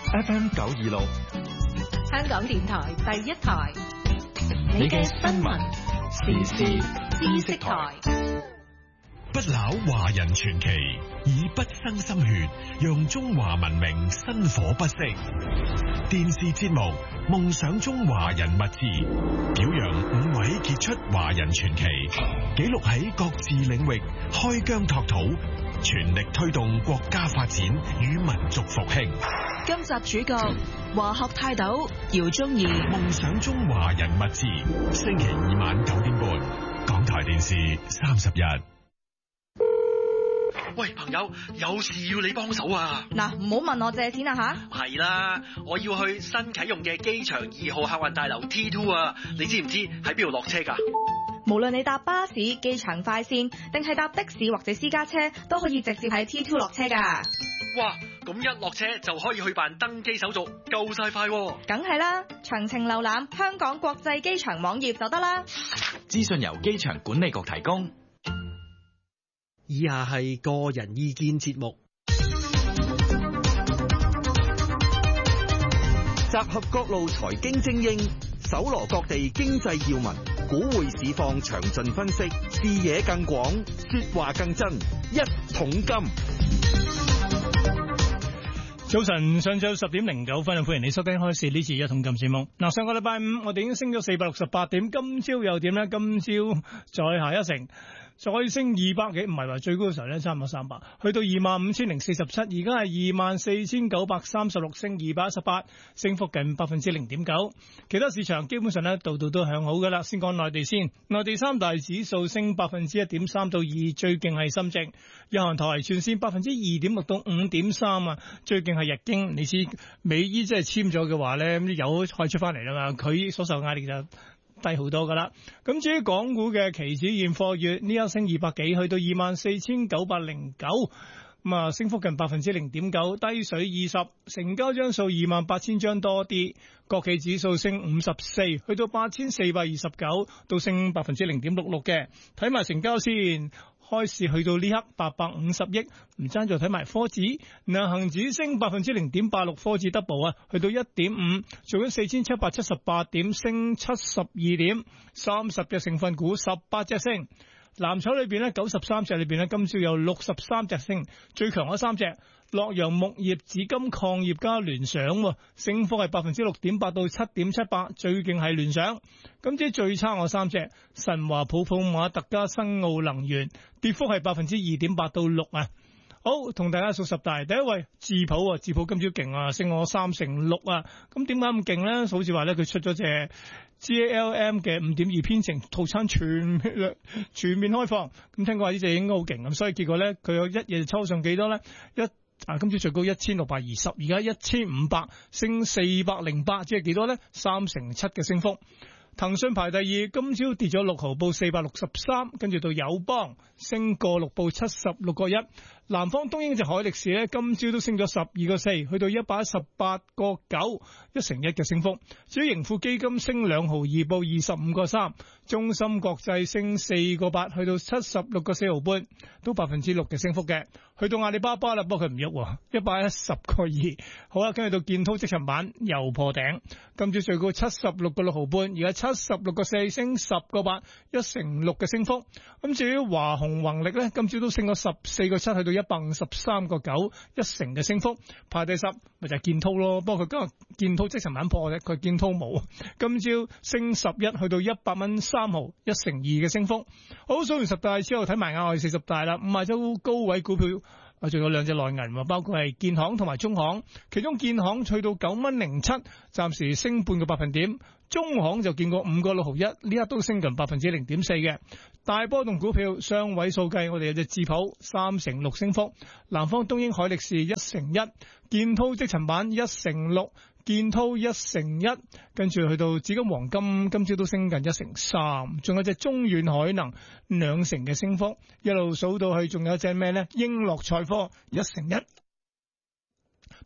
FM 926， 香港電台第一台， 你嘅新聞時事知識台。 不朽華人傳奇，以不生心血，讓中華文明薪火不息。電視節目《夢想中華人物誌》，表揚5位傑出華人傳奇，記錄喺各自領域開疆拓土，全力推動國家發展與民族復興。 今集主角華學泰斗姚宗義，《 夢想中華人物誌》，星期2晚9點半，港台電視31。 喂，朋友，有事要你幫手啊！ 嗱，唔好問我借錢啊吓！ 係啦，我要去新啟用嘅機場2號客運大樓 T2 啊！你知唔知喺邊度落車㗎？ 無論你搭巴士、機場快線，定係搭的士或者私家車，都可以直接喺 T2 落車㗎。 哇！咁一落車就可以去辦登機手續，夠晒快喎！ 梗係啦，詳情瀏覽香港國際機場網頁就得啦。 資訊由機場管理局提供。 以下係個人意見節目，集合各路財經精英，搜羅各地經濟要聞，股匯市況詳盡分析，視野更廣，說話更真，一桶金。 早晨，上晝10點09分，歡迎你收聽開市呢次一桶金節目。嗱，上個禮拜五我哋已經升咗468點，今朝又點呢？今朝再下一城。再升200幾，唔係話最高嘅時候咧，差唔多300，去到25,047，而家係24,936，升218，升幅近0.9%。其他市場基本上咧，度度都向好噶啦。先講內地先，內地三大指數升1.3%到2%，最勁係深證。日韓台全線2.6%到5.3%啊，最勁係日經。你知美伊即係簽咗嘅話咧，咁有可以出翻嚟啦嘛，佢所受壓力就低好多噶啦，咁至於港股嘅期指現貨月呢一升200幾，去到24,909，咁啊升幅近0.9%，低水20，成交張數28,000張多啲，國企指數升54，去到8,429，都升0.66%嘅。睇埋成交先。開市去到呢刻850億，唔爭再睇埋科指，嗱恒指升0.86%，科指 double 啊，去到1.5，做緊4,778點，升72點，30隻成分股18隻升。藍籌裏邊咧，93隻裏邊咧，今朝有63隻升，最強嗰3隻，洛陽鉬業、紫金礦業加聯想，升幅係6.8%到7.78%，最勁係聯想。今朝最差嗰3隻，神華、普馬特加新奧能源，跌幅係2.8%到6%啊。好，同大家數10大，第一位智普啊，智普今朝勁啊，升我36%啊。咁點解咁勁咧？好似話咧，佢出咗隻 GALM 嘅5.2編程套餐全面開放，咁聽講話呢隻應該好勁咁，所以結果咧佢有一夜抽上幾多咧？今朝最高1,620，而家1,500，升408，即係幾多咧？7%嘅升幅。騰訊排第二，今朝跌咗6毫，報463，跟住到友邦升個6，報76個1。南方東英就海力士咧，今朝都升咗12個4，去到118個9，1%嘅升幅。至於盈富基金升2毫2，報25個3。中芯國際升4個8，去到76個4毫半，都6%嘅升幅嘅。去到阿里巴巴啦，不過佢唔喐，110個2。好啦，跟住到建滔積層板又破頂，今朝最高76個6毫半，而家76個4，升10個8，1%嘅升幅。咁至於華虹宏力咧，今朝都升咗14個7，去到153個9，1%嘅升幅。排第10咪就係建滔咯，不過佢今日建滔積層板破嘅，佢建滔冇。今朝升11，去到100蚊3毫，1%2嘅升幅。好，數完10大之後睇埋亞外40大啦，50周高位股票。仲有2隻內銀，包括係建行同埋中行，其中建行去到9.07蚊，暫時升半個百分點。中行就見過5個6毫1，呢刻都升近0.4%嘅。大波動股票雙位數計，我哋有隻智普3%6升幅，南方東英海力士1%1，建滔積層板1%6。建滔1%1，跟住去到紫金黃金，今朝都升近1%3，仲有隻中遠海能2%嘅升幅，一路數到去，仲有隻咩咧？英樂財科1%1。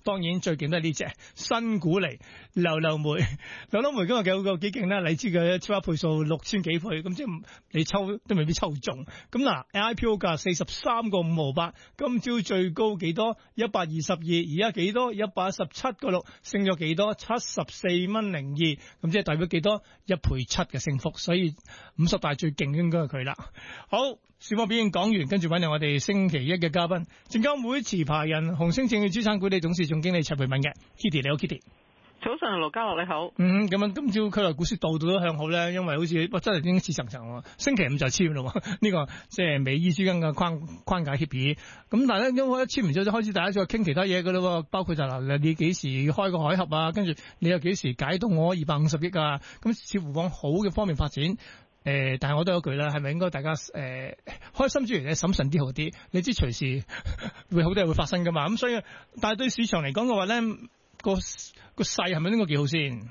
當然最勁都係呢隻新股嚟，流流煤。流流煤今日有個幾勁啦，你知嘅超額倍數6000幾倍，咁即係你抽都未必抽中。咁嗱 ，IPO 價43個5毫8，今朝最高幾多？122，而家幾多？117個6，升咗幾多？74蚊02，咁即係代表幾多？1倍7嘅升幅，所以50大最勁應該係佢啦。好，市況表現講完，跟住揾嚟我哋星期一嘅嘉賓，證監會持牌人、紅星證券資產管理董事總經理陳蓓敏嘅 Kitty，你好 Kitty。 早晨，盧家樂你好。 咁樣今朝區內股市度度都向好咧，因為好似真係已經似層層喎。星期五就簽咯，呢個即係美伊之間嘅框架協議。咁但係咧，因為一簽完之後就開始大家再傾其他嘢㗎咯，包括就嗱你幾時開個海峽啊，跟住你又幾時解凍我250億啊，咁似乎往好嘅方面發展。但係我都有一句啦，係咪應該大家開心之餘咧審慎啲好啲？你知隨時會好多嘢會發生㗎嘛。咁所以，但係對市場嚟講嘅話咧，個勢係咪應該幾好先？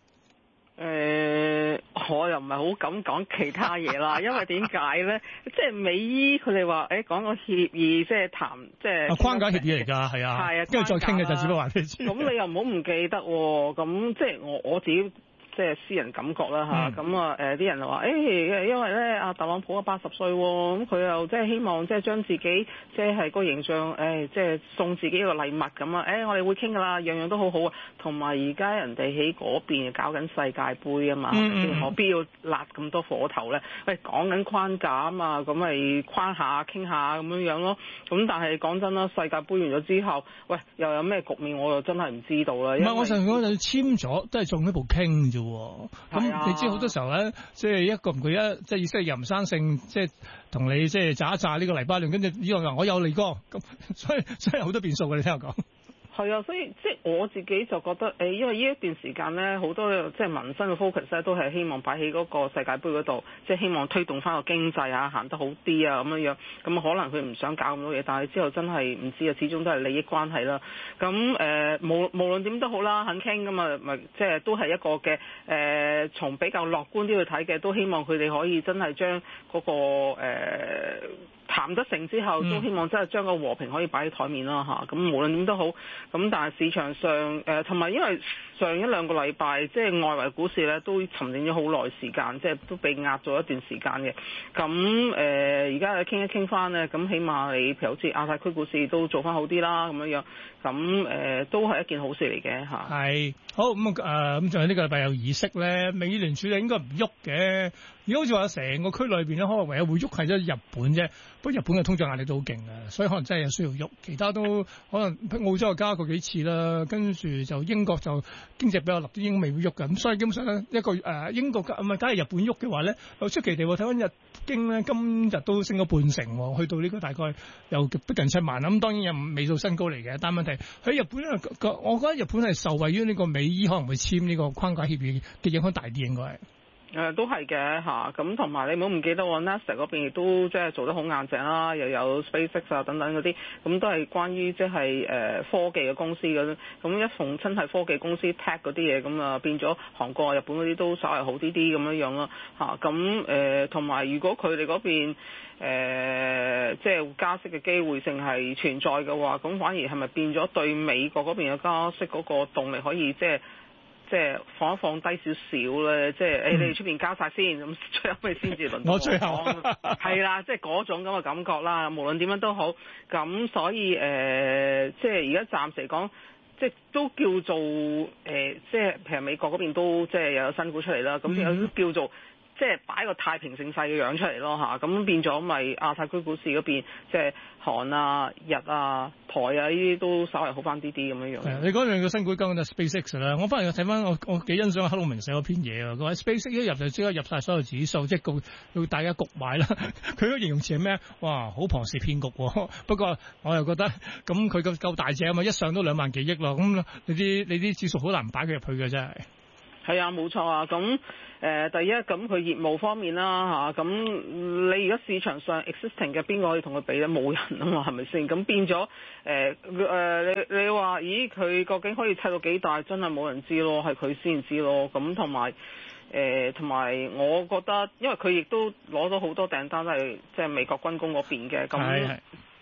我又唔係好敢講其他嘢啦，因為點解咧？即係美伊佢哋話講個協議，即係談即係框架協議嚟㗎，係啊，係啊，跟住再傾嘅就只不過話俾你知。咁你又唔好唔記得喎，咁即係我自己。即係私人感覺啦嚇，咁啲人就話因為咧阿特朗普啊80歲喎，咁佢又即係希望即係將自己即係個形象即係送自己一個禮物咁啊，我哋會傾噶啦，樣樣都好好啊，同埋而家人哋喺嗰邊搞緊世界盃啊嘛，何必要辣咁多火頭咧？喂，講緊框架啊嘛，咁咪框下傾下咁樣咯。咁但係講真啦，世界盃完咗之後，喂又有咩局面，我又真係唔知道啦。唔係，我上嗰陣簽咗，都係中呢部傾啫。咁你知好多時候咧，即係一個唔佢即係意思係又唔生性，即係同你即係炸一炸呢個黎巴嫩，跟住呢個話我有利哥，咁所以好多變數嘅，你聽我講。係啊，所以即係我自己就覺得因為呢一段時間咧，好多即係民生嘅 focus 咧，都係希望擺喺嗰個世界盃嗰度，即係希望推動翻個經濟啊，行得好啲啊咁樣。咁可能佢唔想搞咁多嘢，但係之後真係唔知啊，始終都係利益關係啦。咁無論點都好啦，肯傾噶嘛，咪即係都係一個嘅從比較樂觀啲去睇嘅，都希望佢哋可以真係將嗰個談得成之後，都希望真係將個和平可以擺喺台面啦嚇。咁無論點都好，咁但係市場上同埋因為上一兩個禮拜即係外圍股市咧都沉靜咗好耐時間，即係都被壓咗一段時間嘅。咁而家你傾一傾翻咧，咁起碼你譬如好似亞太區股市都做翻好啲啦咁樣樣，咁都係一件好事嚟嘅嚇。係好咁仲有呢個禮拜有議息咧，美聯儲應該唔喐嘅。而家好似話成個區裏邊咧，可能唯有會喐係咗日本啫。不過日本嘅通脹壓力都好勁嘅，所以可能真係有需要喐。其他都可能澳洲又加過幾次啦，跟住就英國就經濟比較立啲，應該未會喐嘅。咁所以基本上咧，一個英國唔係假如日本喐嘅話咧，又出奇地睇翻日經咧，今日都升咗半成，去到呢個大概又逼近7萬啦。咁當然又未到新高嚟嘅，但問題喺日本咧，我覺得日本係受惠於呢個美伊可能會簽呢個框架協議嘅影響大啲，應該係。都係嘅嚇，咁同埋你唔好唔記得喎 NASA 嗰邊亦都即係做得好硬淨啦，又有 SpaceX 啊等等嗰啲，咁都係關於即係科技嘅公司嘅，咁一逢親係科技公司 tech 嗰啲嘢，咁啊變咗韓國、日本嗰啲都稍為好啲咁樣樣咯嚇，咁同埋如果佢哋嗰邊即係加息嘅機會性係存在嘅話，咁反而係咪變咗對美國嗰邊嘅加息嗰個動力可以即係放一放低少少咧，即係你哋出邊交晒先，咁最後尾先至輪到我講，係啦，即係嗰種咁嘅感覺啦。無論點樣都好，咁所以即係而家暫時嚟講，即係都叫做即係譬如美國嗰邊都即係又有新股出嚟啦，咁有叫做。即係擺個太平盛世嘅樣出嚟咯嚇，咁變咗咪亞太區股市嗰邊，即係韓啊、日啊、台啊呢啲都稍微好翻啲啲咁樣樣。你講兩個新股講就 SpaceX 啦，我翻嚟睇翻我幾欣賞克魯明寫嗰篇嘢啊，佢話 SpaceX 一入就即刻入晒所有指數，即係要大家焗買啦。佢個形容詞係咩？哇，好龐氏騙局喎！不過我又覺得咁佢夠大隻啊嘛，一上都2萬幾億咯，咁你啲指數好難擺佢入去嘅真係。係啊，冇錯啊，咁第一咁佢業務方面啦嚇，咁你而家市場上 existing 嘅邊個可以同佢比咧？冇人啊嘛，係咪先？咁變咗你話咦佢究竟可以砌到幾大？真係冇人知咯，係佢先知咯。咁同埋我覺得，因為佢亦都攞到好多訂單都係即係美國軍工嗰邊嘅，咁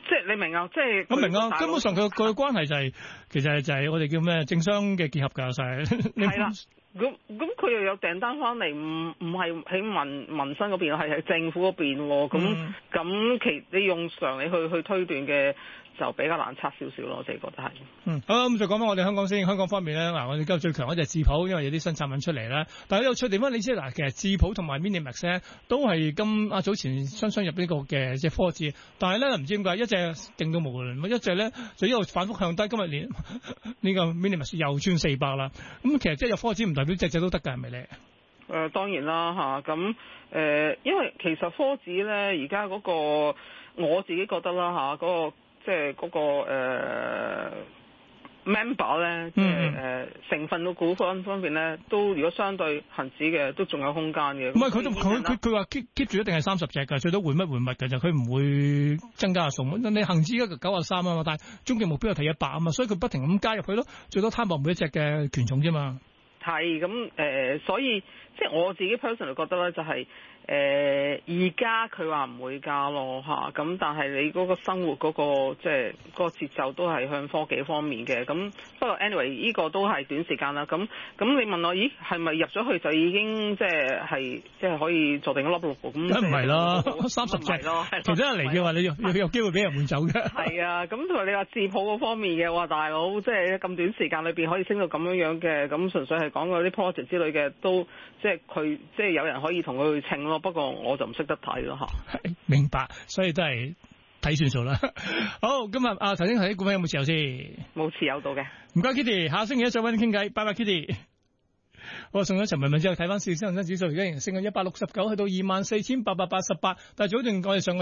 即係你明啊？即係我明啊，根本上佢嘅關係就係、其實就係我哋叫咩政商嘅結合㗎，就係。 係啦。咁佢又有訂單翻嚟，唔係喺民生嗰邊，係喺政府嗰邊喎。咁你用常理去推斷嘅就比較難測少少咯，我自己覺得係。 好啦，咁就講翻我哋香港先。香港方面咧，嗱，我哋今日最強嗰隻智譜，因為有啲新產品出嚟啦。但係有趣地方，你知嗱，其實智譜同埋 Minimax 咧都係早前雙入呢個嘅即係科指，但係咧唔知點解一隻勁到無倫，一隻咧就一路反覆向低。今日連呢個 Minimax 又穿400啦。咁其實即係有科指唔代表隻隻都得㗎，係咪咧？ 當然啦嚇，咁因為其實科指咧而家嗰個我自己覺得啦嚇，嗰個即係嗰個member 咧，即係成分嘅股份方面咧，都如果相對恒指嘅都仲有空間嘅。唔係佢話 keep 住一定係30隻㗎，最多換乜㗎就佢唔會增加數目。你恒指而家93啊嘛，但係終極目標係睇100啊嘛，所以佢不停咁加入去咯，最多攤薄每一隻嘅權重啫嘛。 係咁所以即係我自己 personally 覺得咧，就係而家佢話唔會加咯嚇，咁但係你嗰個生活嗰個即係嗰個節奏都係向科技方面嘅，咁不過 anyway 呢個都係短時間啦。咁你問我，咦係咪入咗去就已經即係可以坐定一粒六咁？梗唔係啦，30隻咯，其他人嚟嘅話，你有機會俾人換走嘅。 係啊，咁同埋你話智譜嗰方面嘅話，大佬即係咁短時間裏邊可以升到咁樣嘅，咁純粹係講嗰啲 project 之類嘅，都即係佢即係有人可以同佢去稱咯。不過我就唔識得睇咯嚇。 明白，所以都係睇算數啦。好，今日頭先睇啲股份有冇持有先？ 冇持有到嘅。唔該 Kitty， 下星期一再揾你傾偈。拜拜 Kitty。我送咗陳文文之後，睇翻市恒生指數，而家仍然升緊169，去到24,888，但係早段我哋上過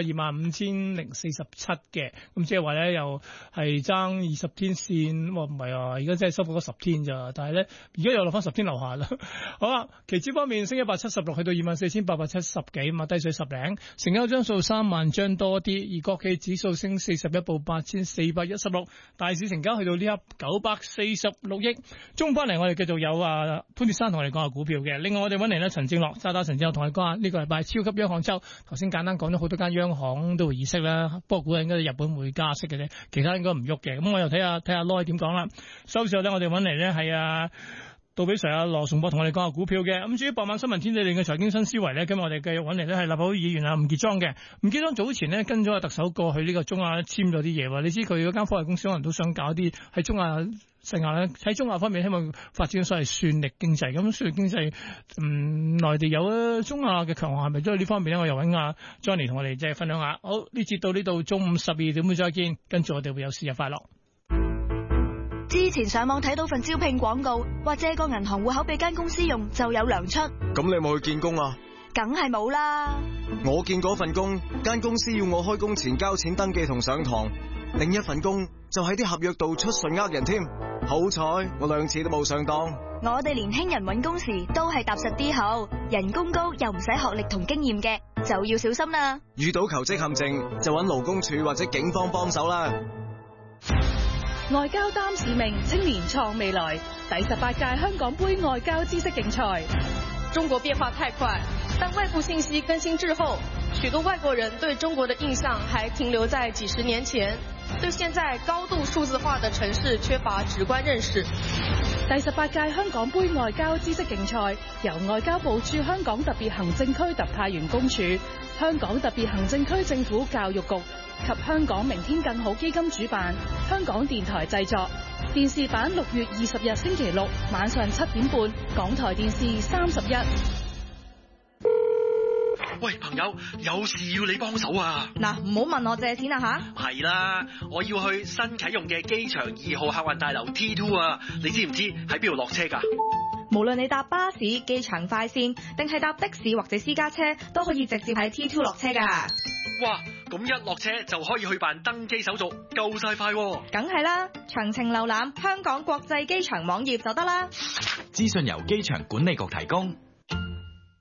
25,047嘅，咁即係話咧又係爭20天線，唔係啊，而家真係收復咗10天咋，但係咧而家又落翻10天樓下啦。好啦，期指方面升176，去到24,870幾，嘛低水10零，成交張數3萬張多啲，而國企指數升41，報8,416，大市成交去到呢刻946億。中翻嚟我哋繼續有潘鐵珊同我哋講下股票嘅。另外我哋揾嚟咧陳正樂，渣打陳正樂同我哋講下呢個禮拜超級央行周。頭先簡單講咗好多間央行都會議息啦，不過估計應該日本會加息嘅啫，其他應該唔喐嘅。咁我又睇下 Loy 點講啦。收市後咧，我哋揾嚟咧係杜比 Sir 羅崇博同我哋講下股票嘅。咁至於傍晚新聞天地令嘅財經新思維咧，今日我哋繼續揾嚟咧係立法會議員吳傑莊嘅。吳傑莊早前咧跟咗特首過去呢個中亞簽咗啲嘢喎。你知佢嗰間科技公司可能都想搞啲喺中亞。成日咧喺中亞方面希望發展所謂算力經濟，咁算力經濟內地有啊，中亞嘅強項係咪都係呢方面咧？我又揾阿 Johnny 同我哋即係分享下。好，呢節到呢度，中午12點會再見，跟住我哋會有節日快樂。 之前上網睇到份招聘廣告，話借個銀行戶口俾間公司用就有糧出。 咁你有冇去見工啊？ 梗係冇啦。 我見嗰份工，間公司要我開工前交錢登記同上堂，另一份工就喺啲合約度出信呃人添。好彩我2次都冇上當。 我哋年輕人揾工時都係踏實啲好，人工高又唔使學歷同經驗嘅，就要小心啦。 遇到求職陷阱就揾勞工處或者警方幫手啦。 外交擔使命，青年創未來。第18屆香港杯外交知識競賽。 中國變化太快，當外部信息更新滯後，許多外國人對中國的印象還停留在幾十年前，對現在高度數字化的城市缺乏直觀認識。 第18屆香港杯外交知識競賽由外交部駐香港特別行政區特派員公署、香港特別行政區政府教育局及香港明天更好基金主辦，香港電台製作。電視版6月20日星期六晚上7點半，港台電視31。 喂，朋友，有事要你幫手啊！ 嗱，唔好問我借錢啊吓！ 係啦，我要去新啟用嘅機場2號客運大樓 T2 啊！你知唔知喺邊度落車㗎？ 無論你搭巴士、機場快線，定係搭的士或者私家車，都可以直接喺 T2 落車㗎。 哇！咁一落車就可以去辦登機手續，夠晒快喎！ 梗係啦，詳情瀏覽香港國際機場網頁就得啦。 資訊由機場管理局提供。